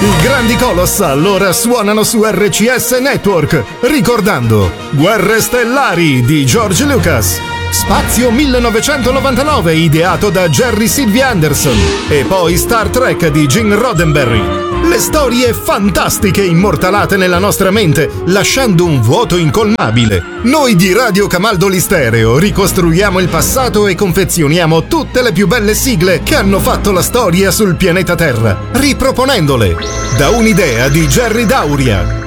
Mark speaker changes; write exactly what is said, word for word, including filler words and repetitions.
Speaker 1: I grandi Colossal ora suonano su R C S Network, ricordando Guerre Stellari di George Lucas, Spazio millenovecentonovantanove ideato da Jerry Sylvia Anderson e poi Star Trek di Gene Roddenberry. Le storie fantastiche immortalate nella nostra mente, lasciando un vuoto incolmabile. Noi di Radio Camaldoli Stereo ricostruiamo il passato e confezioniamo tutte le più belle sigle che hanno fatto la storia sul pianeta Terra, riproponendole da un'idea di Jerry Dauria.